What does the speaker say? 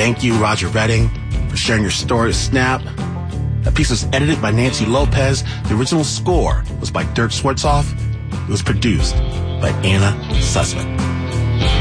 Thank you, Roger Redding, for sharing your story to Snap. That piece was edited by Nancy Lopez. The original score was by Dirk Schwartzoff. It was produced by Anna Sussman.